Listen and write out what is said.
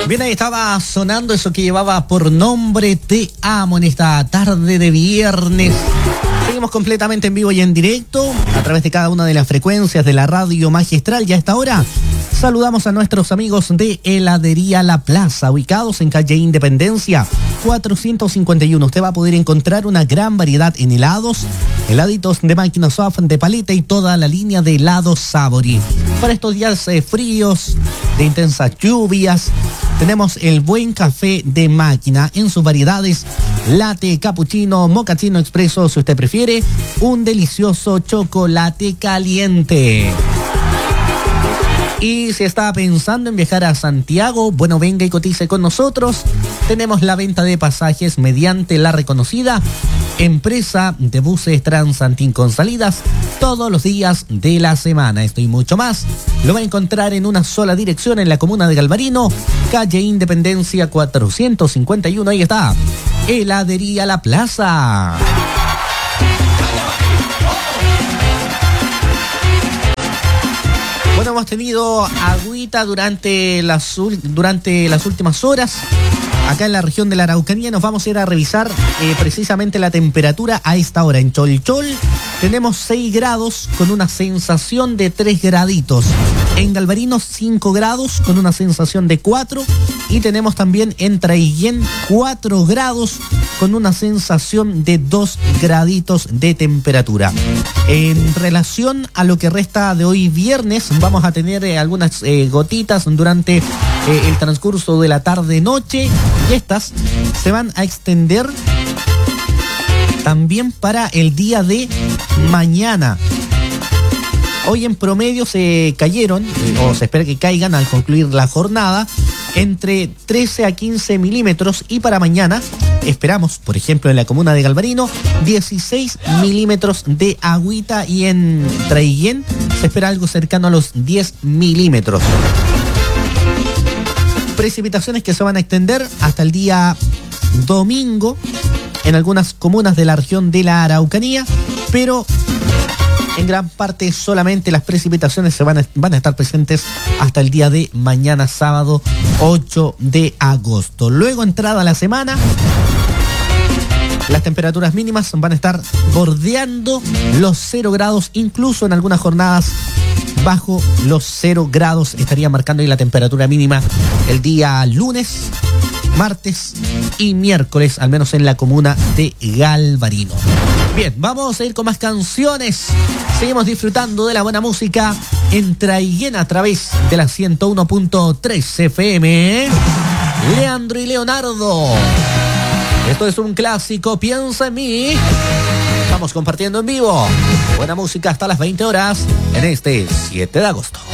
Bien, ahí estaba sonando eso que llevaba por nombre Te Amo en esta tarde de viernes. Seguimos completamente en vivo y en directo a través de cada una de las frecuencias de la radio magistral. Y a esta hora saludamos a nuestros amigos de Heladería La Plaza, ubicados en calle Independencia 451. Usted va a poder encontrar una gran variedad en helados, heladitos de máquina soft, de paleta y toda la línea de helados Sabori. Para estos días fríos, de intensas lluvias, tenemos el buen café de máquina en sus variedades: latte, cappuccino, mochaccino expreso, si usted prefiere, un delicioso chocolate caliente. Y si está pensando en viajar a Santiago, bueno, venga y cotice con nosotros. Tenemos la venta de pasajes mediante la reconocida empresa de buses Transantín con salidas todos los días de la semana. Esto y mucho más lo va a encontrar en una sola dirección en la comuna de Galvarino, calle Independencia 451. Ahí está, Heladería La Plaza. Bueno, hemos tenido agüita durante las últimas horas. Acá en la región de la Araucanía nos vamos a ir a revisar precisamente la temperatura a esta hora. En Cholchol tenemos 6 grados con una sensación de 3 graditos. En Galvarino 5 grados con una sensación de 4. Y tenemos también en Traiguén 4 grados con una sensación de 2 graditos de temperatura. En relación a lo que resta de hoy viernes, vamos a tener algunas gotitas durante el transcurso de la tarde-noche. Y estas se van a extender también para el día de mañana. Hoy en promedio se cayeron, o se espera que caigan al concluir la jornada, entre 13 a 15 milímetros. Y para mañana esperamos, por ejemplo, en la comuna de Galvarino, 16 milímetros de agüita. Y en Traiguén se espera algo cercano a los 10 milímetros. Precipitaciones que se van a extender hasta el día domingo en algunas comunas de la región de la Araucanía, pero en gran parte solamente las precipitaciones van a estar presentes hasta el día de mañana, sábado 8 de agosto. Luego, entrada la semana, las temperaturas mínimas van a estar bordeando los 0 grados, incluso en algunas jornadas bajo los 0 grados estaría marcando ahí la temperatura mínima el día lunes, martes y miércoles, al menos en la comuna de Galvarino. Bien, vamos a ir con más canciones. Seguimos disfrutando de la buena música en Traiguén a través de la 101.3 FM. Leandro y Leonardo. Esto es un clásico, Piensa en mí. Estamos compartiendo en vivo buena música hasta las 20 horas en este 7 de agosto.